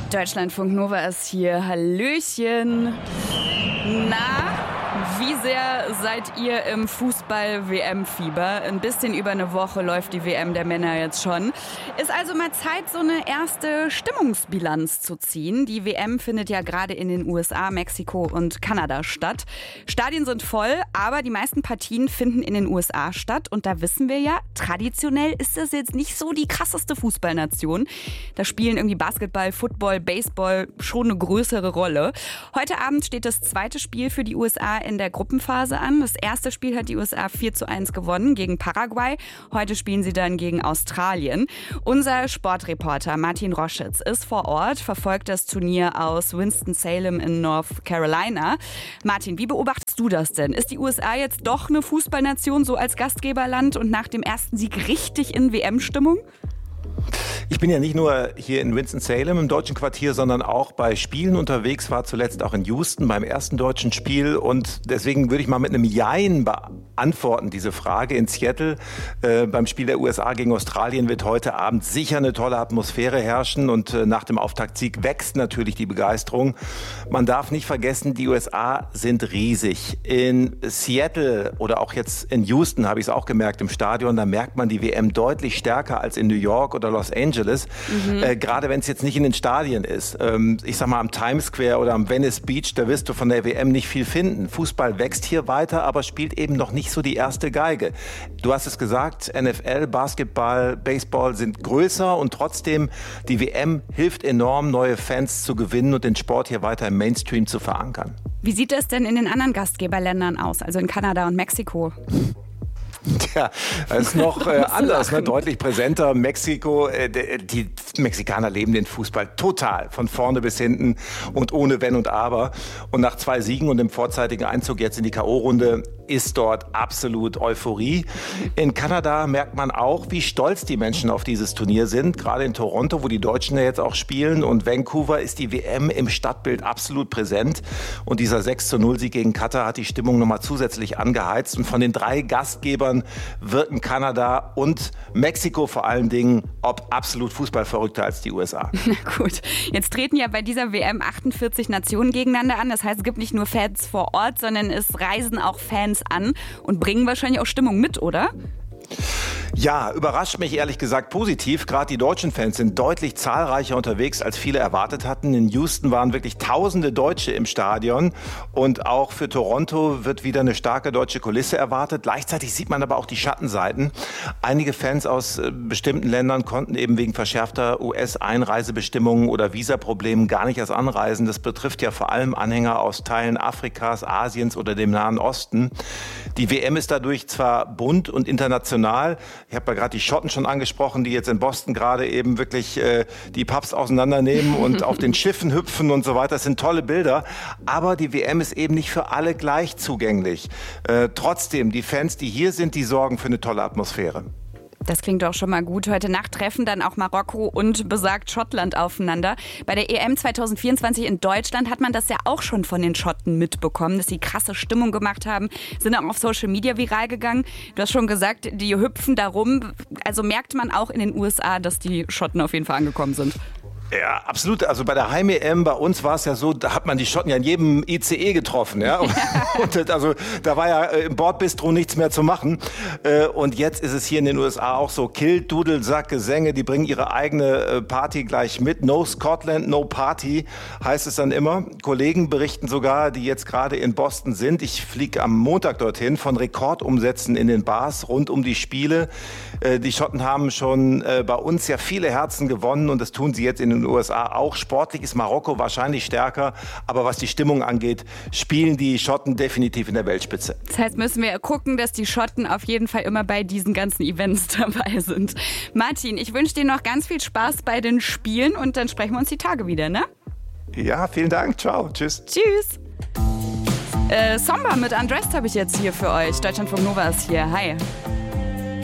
Deutschlandfunk Nova ist hier. Hallöchen. Wie sehr seid ihr im Fußball-WM-Fieber? Ein bisschen über eine Woche läuft die WM der Männer jetzt schon. Ist also mal Zeit, so eine erste Stimmungsbilanz zu ziehen. Die WM findet ja gerade in den USA, Mexiko und Kanada statt. Stadien sind voll, aber die meisten Partien finden in den USA statt. Und da wissen wir ja, traditionell ist das jetzt nicht so die krasseste Fußballnation. Da spielen irgendwie Basketball, Football, Baseball schon eine größere Rolle. Heute Abend steht das zweite Spiel für die USA in der Gruppenphase an. Das erste Spiel hat die USA 4:1 gewonnen gegen Paraguay. Heute spielen sie dann gegen Australien. Unser Sportreporter Martin Roschitz ist vor Ort, verfolgt das Turnier aus Winston-Salem in North Carolina. Martin, wie beobachtest du das denn? Ist die USA jetzt doch eine Fußballnation, so als Gastgeberland und nach dem ersten Sieg richtig in WM-Stimmung? Ich bin ja nicht nur hier in Winston-Salem im deutschen Quartier, sondern auch bei Spielen unterwegs, war zuletzt auch in Houston beim ersten deutschen Spiel. Und deswegen würde ich mal mit einem Jein beantworten, diese Frage. In Seattle beim Spiel der USA gegen Australien wird heute Abend sicher eine tolle Atmosphäre herrschen. Und nach dem Auftaktsieg wächst natürlich die Begeisterung. Man darf nicht vergessen, die USA sind riesig. In Seattle oder auch jetzt in Houston habe ich es auch gemerkt im Stadion, da merkt man die WM deutlich stärker als in New York oder Los Angeles. Gerade wenn es jetzt nicht in den Stadien ist. Ich sag mal am Times Square oder am Venice Beach, da wirst du von der WM nicht viel finden. Fußball wächst hier weiter, aber spielt eben noch nicht so die erste Geige. Du hast es gesagt, NFL, Basketball, Baseball sind größer und trotzdem die WM hilft enorm, neue Fans zu gewinnen und den Sport hier weiter im Mainstream zu verankern. Wie sieht es denn in den anderen Gastgeberländern aus, also in Kanada und Mexiko? Tja, das ist noch anders, ne? Deutlich präsenter. Mexiko, die Mexikaner leben den Fußball total, von vorne bis hinten und ohne Wenn und Aber. Und nach 2 Siegen und dem vorzeitigen Einzug jetzt in die K.O.-Runde ist dort absolut Euphorie. In Kanada merkt man auch, wie stolz die Menschen auf dieses Turnier sind. Gerade in Toronto, wo die Deutschen ja jetzt auch spielen, und Vancouver ist die WM im Stadtbild absolut präsent. Und dieser 6:0-Sieg gegen Katar hat die Stimmung nochmal zusätzlich angeheizt. Und von den 3 Gastgebern wirken Kanada und Mexiko vor allen Dingen absolut fußballverrückter als die USA. Na gut, jetzt treten ja bei dieser WM 48 Nationen gegeneinander an. Das heißt, es gibt nicht nur Fans vor Ort, sondern es reisen auch Fans an und bringen wahrscheinlich auch Stimmung mit, oder? Ja, überrascht mich ehrlich gesagt positiv. Gerade die deutschen Fans sind deutlich zahlreicher unterwegs, als viele erwartet hatten. In Houston waren wirklich tausende Deutsche im Stadion. Und auch für Toronto wird wieder eine starke deutsche Kulisse erwartet. Gleichzeitig sieht man aber auch die Schattenseiten. Einige Fans aus bestimmten Ländern konnten eben wegen verschärfter US-Einreisebestimmungen oder Visaproblemen gar nicht erst anreisen. Das betrifft ja vor allem Anhänger aus Teilen Afrikas, Asiens oder dem Nahen Osten. Die WM ist dadurch zwar bunt und international. Ich habe ja gerade die Schotten schon angesprochen, die jetzt in Boston gerade eben wirklich die Pubs auseinandernehmen und auf den Schiffen hüpfen und so weiter. Das sind tolle Bilder. Aber die WM ist eben nicht für alle gleich zugänglich. Trotzdem, die Fans, die hier sind, die sorgen für eine tolle Atmosphäre. Das klingt doch schon mal gut. Heute Nacht treffen dann auch Marokko und besagt Schottland aufeinander. Bei der EM 2024 in Deutschland hat man das ja auch schon von den Schotten mitbekommen, dass sie krasse Stimmung gemacht haben, sind auch auf Social Media viral gegangen. Du hast schon gesagt, die hüpfen da rum. Also merkt man auch in den USA, dass die Schotten auf jeden Fall angekommen sind. Ja, absolut. Also bei der Heim-EM bei uns war es ja so, da hat man die Schotten ja in jedem ICE getroffen. Ja? Und also da war ja im Bordbistro nichts mehr zu machen. Und jetzt ist es hier in den USA auch so. Kill, Dudelsack, Gesänge, die bringen ihre eigene Party gleich mit. No Scotland, no Party, heißt es dann immer. Kollegen berichten sogar, die jetzt gerade in Boston sind. Ich fliege am Montag dorthin, von Rekordumsätzen in den Bars rund um die Spiele. Die Schotten haben schon bei uns ja viele Herzen gewonnen und das tun sie jetzt in den USA auch. Sportlich ist Marokko wahrscheinlich stärker, aber was die Stimmung angeht, spielen die Schotten definitiv in der Weltspitze. Das heißt, müssen wir gucken, dass die Schotten auf jeden Fall immer bei diesen ganzen Events dabei sind. Martin, ich wünsche dir noch ganz viel Spaß bei den Spielen und dann sprechen wir uns die Tage wieder, ne? Ja, vielen Dank. Ciao. Tschüss. Tschüss. Samba mit Undressed habe ich jetzt hier für euch. Deutschlandfunk Nova ist hier. Hi.